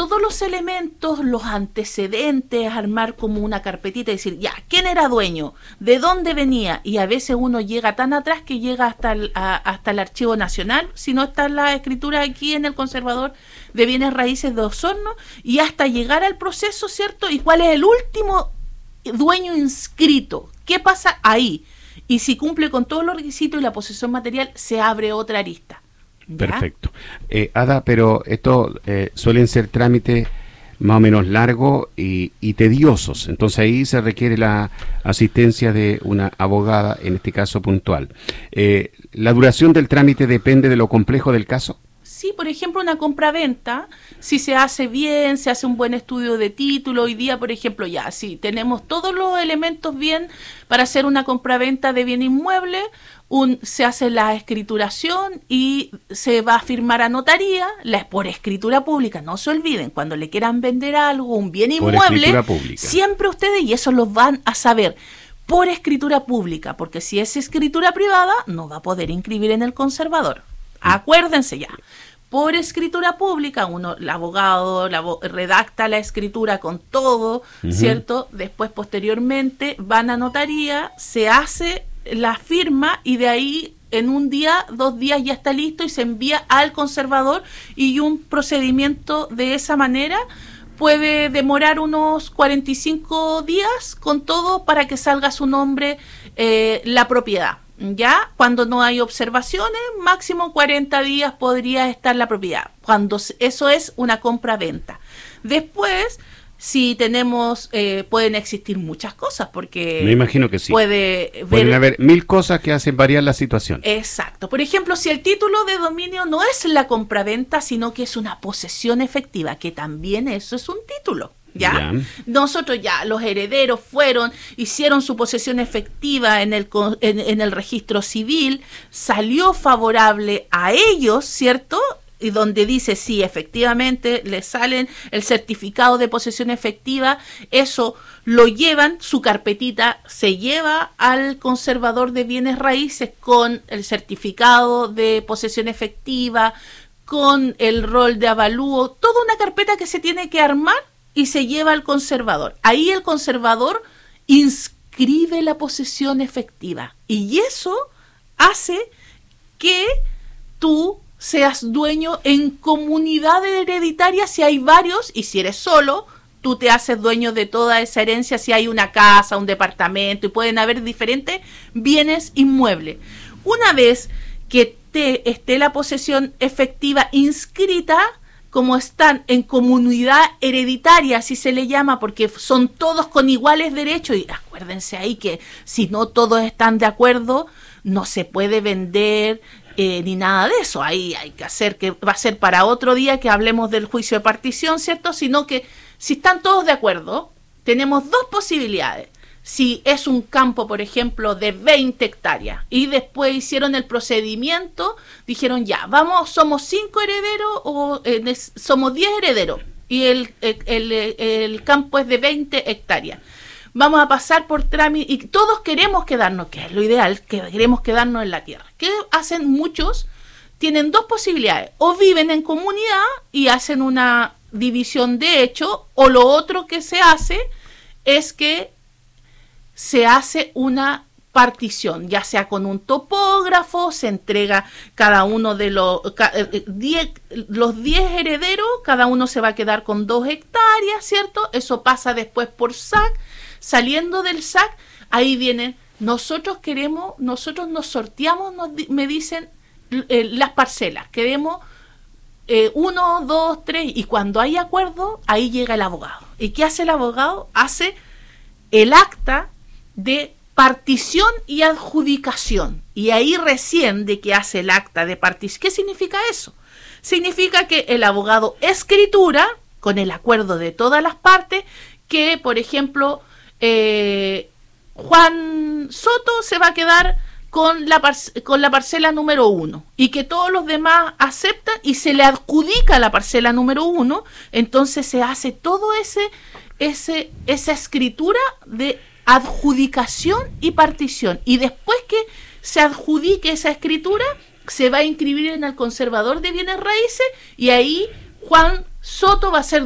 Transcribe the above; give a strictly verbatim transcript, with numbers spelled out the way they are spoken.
todos los elementos, los antecedentes, armar como una carpetita y decir, ya, ¿quién era dueño? ¿De dónde venía? Y a veces uno llega tan atrás que llega hasta el, a, hasta el Archivo Nacional, si no está la escritura aquí en el Conservador de Bienes Raíces de Osorno, y hasta llegar al proceso, ¿cierto? ¿Y cuál es el último dueño inscrito? ¿Qué pasa ahí? Y si cumple con todos los requisitos y la posesión material, se abre otra arista. ¿Ya? Perfecto. Eh, Ada, pero estos eh, suelen ser trámites más o menos largos y, y tediosos. Entonces ahí se requiere la asistencia de una abogada, en este caso puntual. Eh, ¿La duración del trámite depende de lo complejo del caso? Sí, por ejemplo, una compraventa, si se hace bien, se hace un buen estudio de título, hoy día, por ejemplo, ya, si tenemos todos los elementos bien para hacer una compraventa de bien inmueble, un, se hace la escrituración y se va a firmar a notaría, la, por escritura pública. No se olviden, cuando le quieran vender algo, un bien inmueble, siempre ustedes, y eso lo van a saber, por escritura pública, porque si es escritura privada, no va a poder inscribir en el conservador. Acuérdense ya, por escritura pública, uno, el abogado la, redacta la escritura con todo, uh-huh. ¿cierto? Después, posteriormente, van a notaría, se hace la firma y de ahí, en un día, dos días ya está listo y se envía al conservador, y un procedimiento de esa manera puede demorar unos cuarenta y cinco días con todo para que salga a su nombre eh, la propiedad. Ya, cuando no hay observaciones, máximo cuarenta días podría estar la propiedad, cuando eso es una compra-venta. Después, si tenemos, eh, pueden existir muchas cosas, porque me imagino que sí. Puede ver, pueden haber mil cosas que hacen variar la situación. Exacto. Por ejemplo, si el título de dominio no es la compra-venta, sino que es una posesión efectiva, que también eso es un título. ¿Ya? ¿Ya? Nosotros ya, los herederos fueron, hicieron su posesión efectiva en el, en, en el registro civil, salió favorable a ellos, ¿cierto? Y donde dice, sí, efectivamente, le salen el certificado de posesión efectiva, eso lo llevan, su carpetita se lleva al conservador de bienes raíces con el certificado de posesión efectiva, con el rol de avalúo, toda una carpeta que se tiene que armar, y se lleva al conservador. Ahí el conservador inscribe la posesión efectiva. Y eso hace que tú seas dueño en comunidad hereditaria si hay varios, y si eres solo, tú te haces dueño de toda esa herencia si hay una casa, un departamento, y pueden haber diferentes bienes inmuebles. Una vez que te esté la posesión efectiva inscrita, como están en comunidad hereditaria, así se le llama, porque son todos con iguales derechos, y acuérdense ahí que si no todos están de acuerdo, no se puede vender eh, ni nada de eso. Ahí hay que hacer, que va a ser para otro día que hablemos del juicio de partición, ¿cierto? Sino que si están todos de acuerdo, tenemos dos posibilidades. Si es un campo, por ejemplo, de veinte hectáreas y después hicieron el procedimiento, dijeron ya, vamos, somos cinco herederos o eh, somos diez herederos y el, el, el, el campo es de veinte hectáreas. Vamos a pasar por trámite y todos queremos quedarnos, que es lo ideal, que queremos quedarnos en la tierra. ¿Qué hacen muchos? Tienen dos posibilidades, o viven en comunidad y hacen una división de hecho, o lo otro que se hace es que se hace una partición, ya sea con un topógrafo, se entrega cada uno de los diez, los diez herederos, cada uno se va a quedar con dos hectáreas, ¿cierto? Eso pasa después por S A C, saliendo del S A C, ahí vienen, nosotros queremos, nosotros nos sorteamos, nos, me dicen eh, las parcelas, queremos eh, uno, dos, tres, y cuando hay acuerdo, ahí llega el abogado. ¿Y qué hace el abogado? Hace el acta de partición y adjudicación, y ahí recién de que hace el acta de partición. ¿Qué significa eso? Significa que el abogado escritura, con el acuerdo de todas las partes, que por ejemplo eh, Juan Soto se va a quedar con la, parce- con la parcela número uno, y que todos los demás aceptan y se le adjudica la parcela número uno, entonces se hace todo ese, ese esa escritura de adjudicación y partición, y después que se adjudique esa escritura se va a inscribir en el conservador de bienes raíces, y ahí Juan Soto va a ser